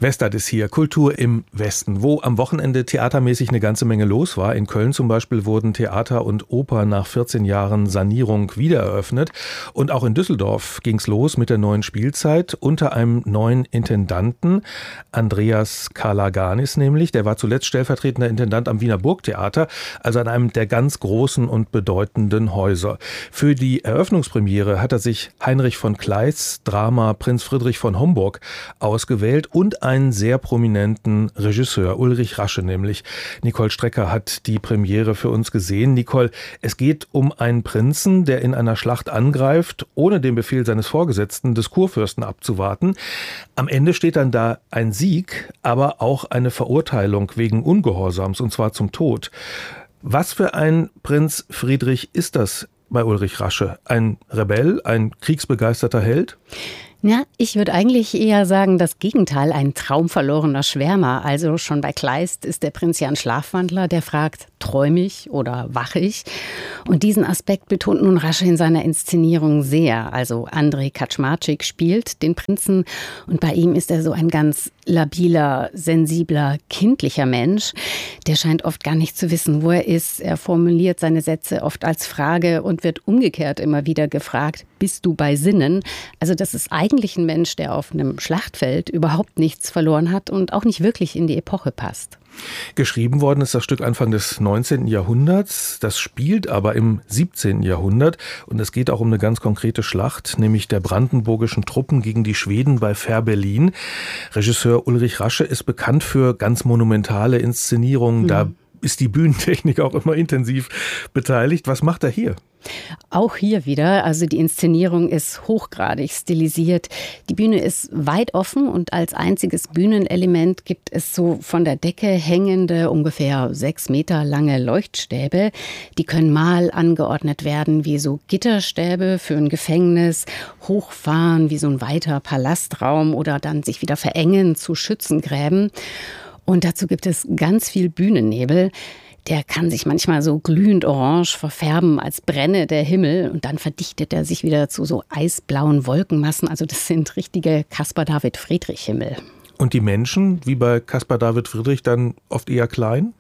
Westart ist hier, Kultur im Westen, wo am Wochenende theatermäßig eine ganze Menge los war. In Köln zum Beispiel wurden Theater und Oper nach 14 Jahren Sanierung wiedereröffnet. Und auch in Düsseldorf ging's los mit der neuen Spielzeit unter einem neuen Intendanten, Andreas Kalaganis nämlich. Der war zuletzt stellvertretender Intendant am Wiener Burgtheater, also an einem der ganz großen und bedeutenden Häuser. Für die Eröffnungspremiere hat er sich Heinrich von Kleists Drama Prinz Friedrich von Homburg ausgewählt und einen sehr prominenten Regisseur, Ulrich Rasche nämlich. Nicole Strecker hat die Premiere für uns gesehen. Nicole, es geht um einen Prinzen, der in einer Schlacht angreift, ohne den Befehl seines Vorgesetzten, des Kurfürsten, abzuwarten. Am Ende steht dann da ein Sieg, aber auch eine Verurteilung wegen Ungehorsams, und zwar zum Tod. Was für ein Prinz Friedrich ist das bei Ulrich Rasche? Ein Rebell, ein kriegsbegeisterter Held? Ja, ich würde eigentlich eher sagen, das Gegenteil, ein traumverlorener Schwärmer. Also schon bei Kleist ist der Prinz ja ein Schlafwandler, der fragt, träume ich oder wache ich? Und diesen Aspekt betont nun Rasche in seiner Inszenierung sehr. Also Andrej Kaczmarczyk spielt den Prinzen und bei ihm ist er so ein ganz labiler, sensibler, kindlicher Mensch. Der scheint oft gar nicht zu wissen, wo er ist. Er formuliert seine Sätze oft als Frage und wird umgekehrt immer wieder gefragt, bist du bei Sinnen? Also das ist eigentlich ein Mensch, der auf einem Schlachtfeld überhaupt nichts verloren hat und auch nicht wirklich in die Epoche passt. Geschrieben worden ist das Stück Anfang des 19. Jahrhunderts. Das spielt aber im 17. Jahrhundert. Und es geht auch um eine ganz konkrete Schlacht, nämlich der brandenburgischen Truppen gegen die Schweden bei Fehrbellin. Regisseur Ulrich Rasche ist bekannt für ganz monumentale Inszenierungen. Da ist die Bühnentechnik auch immer intensiv beteiligt. Was macht er hier? Auch hier wieder, also die Inszenierung ist hochgradig stilisiert. Die Bühne ist weit offen und als einziges Bühnenelement gibt es so von der Decke hängende, ungefähr 6 Meter lange Leuchtstäbe. Die können mal angeordnet werden wie so Gitterstäbe für ein Gefängnis, hochfahren wie so ein weiter Palastraum oder dann sich wieder verengen zu Schützengräben. Und dazu gibt es ganz viel Bühnennebel. Der kann sich manchmal so glühend orange verfärben, als brenne der Himmel. Und dann verdichtet er sich wieder zu so eisblauen Wolkenmassen. Also das sind richtige Caspar-David-Friedrich-Himmel. Und die Menschen, wie bei Caspar David Friedrich, dann oft eher klein?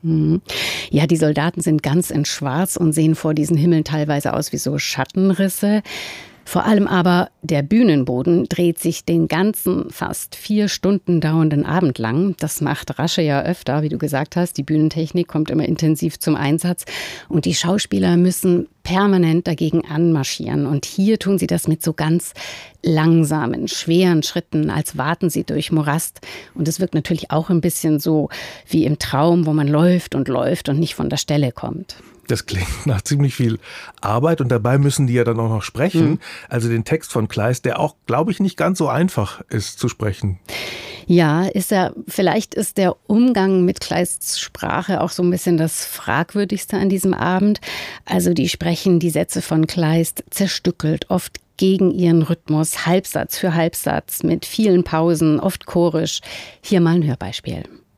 Ja, die Soldaten sind ganz in Schwarz und sehen vor diesen Himmeln teilweise aus wie so Schattenrisse. Vor allem aber der Bühnenboden dreht sich den ganzen fast 4 Stunden dauernden Abend lang. Das macht Rasche ja öfter, wie du gesagt hast. Die Bühnentechnik kommt immer intensiv zum Einsatz. Und die Schauspieler müssen permanent dagegen anmarschieren. Und hier tun sie das mit so ganz langsamen, schweren Schritten, als warten sie durch Morast. Und es wirkt natürlich auch ein bisschen so wie im Traum, wo man läuft und nicht von der Stelle kommt. Das klingt nach ziemlich viel Arbeit und dabei müssen die ja dann auch noch sprechen. Also den Text von Kleist, der auch, glaube ich, nicht ganz so einfach ist zu sprechen. Ja, ist er. Vielleicht ist der Umgang mit Kleists Sprache auch so ein bisschen das Fragwürdigste an diesem Abend. Also die sprechen die Sätze von Kleist zerstückelt, oft gegen ihren Rhythmus, Halbsatz für Halbsatz, mit vielen Pausen, oft chorisch. Hier mal ein Hörbeispiel.